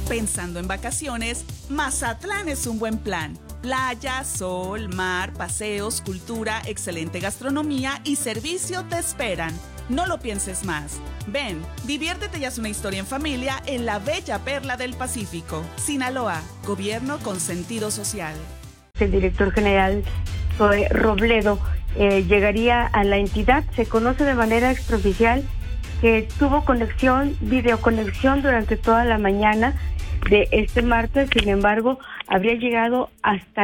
Pensando en vacaciones, Mazatlán es un buen plan. Playa, sol, mar, paseos, cultura, excelente gastronomía y servicio te esperan. No lo pienses más. Ven, diviértete y haz una historia en familia en la bella perla del Pacífico. Sinaloa, gobierno con sentido social. El director general Zoe Robledo llegaría a la entidad. Se conoce de manera extraoficial que tuvo videoconexión durante toda la mañana de este martes. Sin embargo, habría llegado hasta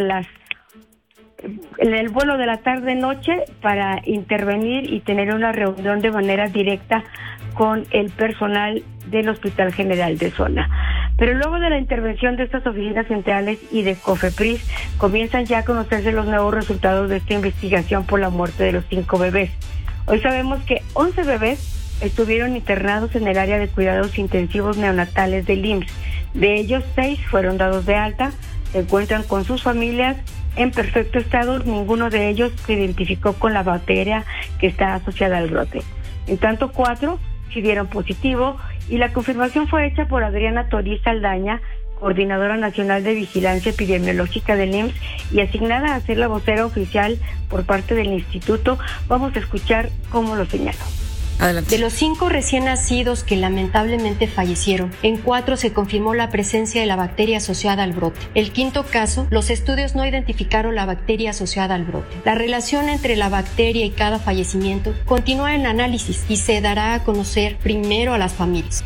en el vuelo de la tarde-noche para intervenir y tener una reunión de manera directa con el personal del Hospital General de Zona. Pero luego de la intervención de estas oficinas centrales y de COFEPRIS, comienzan ya a conocerse los nuevos resultados de esta investigación por la muerte de los 5 bebés. Hoy sabemos que 11 bebés estuvieron internados en el área de cuidados intensivos neonatales del IMSS. De ellos, 6 fueron dados de alta, se encuentran con sus familias en perfecto estado. Ninguno de ellos se identificó con la bacteria que está asociada al brote. En tanto, 4 sí dieron positivo y la confirmación fue hecha por Adriana Toriz Saldaña, coordinadora nacional de vigilancia epidemiológica del IMSS y asignada a ser la vocera oficial por parte del instituto. Vamos a escuchar cómo lo señaló. Adelante. De los 5 recién nacidos que lamentablemente fallecieron, en 4 se confirmó la presencia de la bacteria asociada al brote. El 5º caso, los estudios no identificaron la bacteria asociada al brote. La relación entre la bacteria y cada fallecimiento continúa en análisis y se dará a conocer primero a las familias.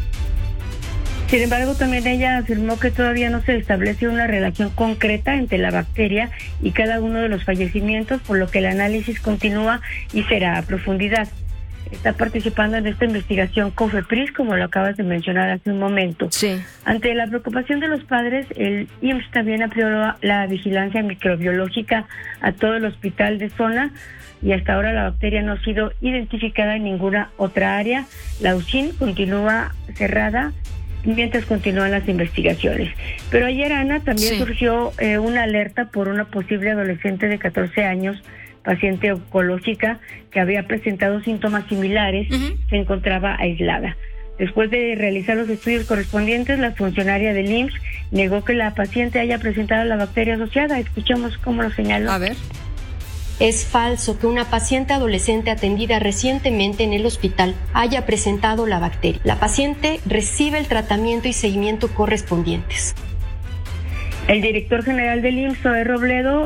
Sin embargo, también ella afirmó que todavía no se establece una relación concreta entre la bacteria y cada uno de los fallecimientos, por lo que el análisis continúa y será a profundidad. Está participando en esta investigación COFEPRIS, como lo acabas de mencionar hace un momento. Sí. Ante la preocupación de los padres, el IMSS también amplió la vigilancia microbiológica a todo el hospital de Zona y hasta ahora la bacteria no ha sido identificada en ninguna otra área. La UCIN continúa cerrada mientras continúan las investigaciones. Pero ayer, Ana, también surgió una alerta por una posible adolescente de 14 años, paciente oncológica, que había presentado síntomas similares, se encontraba aislada. Después de realizar los estudios correspondientes, la funcionaria del IMSS negó que la paciente haya presentado la bacteria asociada. Escuchemos cómo lo señaló. A ver. Es falso que una paciente adolescente atendida recientemente en el hospital haya presentado la bacteria. La paciente recibe el tratamiento y seguimiento correspondientes. El director general del IMSS, Zoe Robledo,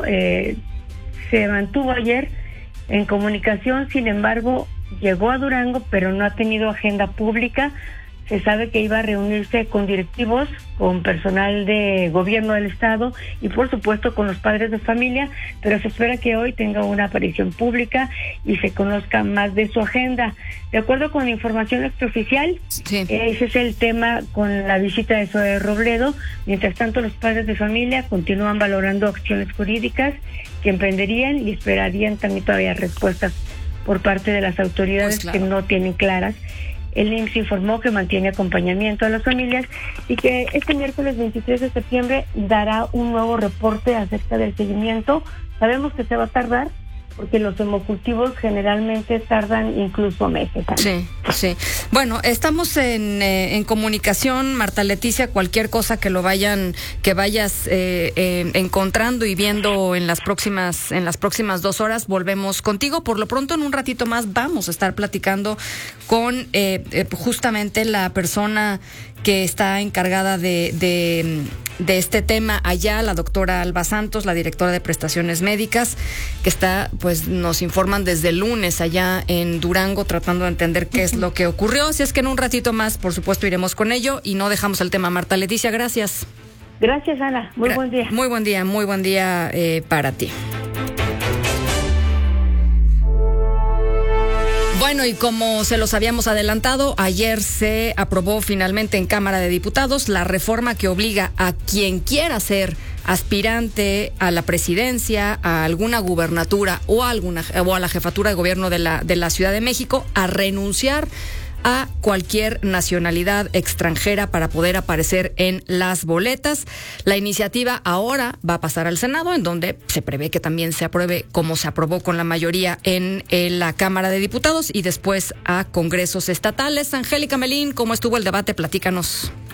se mantuvo ayer en comunicación. Sin embargo, llegó a Durango, pero no ha tenido agenda pública. Se sabe que iba a reunirse con directivos, con personal de gobierno del estado y por supuesto con los padres de familia, pero se espera que hoy tenga una aparición pública y se conozca más de su agenda. De acuerdo con la información extraoficial, ese es el tema con la visita de Zoe Robledo. Mientras tanto, los padres de familia continúan valorando acciones jurídicas que emprenderían y esperarían también todavía respuestas por parte de las autoridades, que no tienen claras. El IMSS informó que mantiene acompañamiento a las familias y que este miércoles 23 de septiembre dará un nuevo reporte acerca del seguimiento. Sabemos que se va a tardar porque los hemocultivos generalmente tardan incluso meses. Sí. Bueno, estamos en comunicación, Marta Leticia. Cualquier cosa que vayas encontrando y viendo en las próximas 2 horas, volvemos contigo. Por lo pronto, en un ratito más vamos a estar platicando con justamente la persona que está encargada de este tema allá, la doctora Alba Santos, la directora de prestaciones médicas, que está, pues nos informan desde el lunes allá en Durango, tratando de entender qué es lo que ocurrió. Así es que en un ratito más, por supuesto, iremos con ello y no dejamos el tema. Marta Leticia, gracias. Gracias, Ana. Muy buen día. Muy buen día para ti. Bueno, y como se los habíamos adelantado, ayer se aprobó finalmente en Cámara de Diputados la reforma que obliga a quien quiera ser aspirante a la presidencia, a alguna gubernatura o a la jefatura de gobierno de la Ciudad de México a renunciar a cualquier nacionalidad extranjera para poder aparecer en las boletas. La iniciativa ahora va a pasar al Senado, en donde se prevé que también se apruebe como se aprobó con la mayoría en la Cámara de Diputados y después a congresos estatales. Angélica Melín, ¿cómo estuvo el debate? Platícanos.